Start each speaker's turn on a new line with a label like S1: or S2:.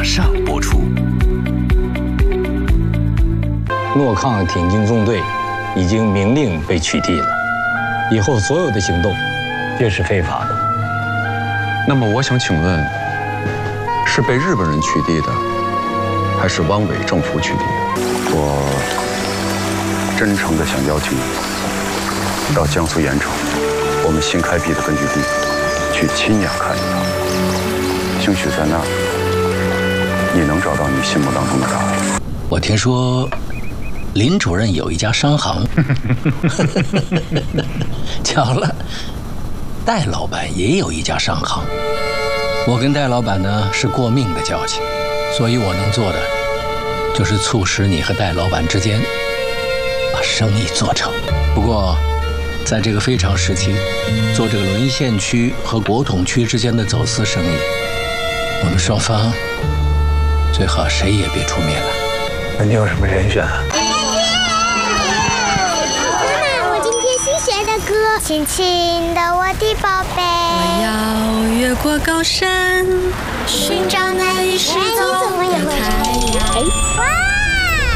S1: 马上播出。
S2: 诺抗挺进纵队已经明令被取缔了，以后所有的行动皆是非法的。
S3: 那么我想请问，是被日本人取缔的，还是汪伪政府取缔的？我真诚地想邀请你到江苏盐城我们新开辟的根据地去亲眼看一看，兴许在那儿你能找到你心目当中的答案。
S4: 我听说林主任有一家商行，巧了，戴老板也有一家商行。我跟戴老板呢是过命的交情，所以我能做的就是促使你和戴老板之间把生意做成。不过在这个非常时期，做这个沦陷区和国统区之间的走私生意，我们双方最好谁也别出面来。
S5: 那你有什么人选啊？
S6: 亲亲的我的宝贝，
S7: 我要越过高山，寻找那一世走的太阳。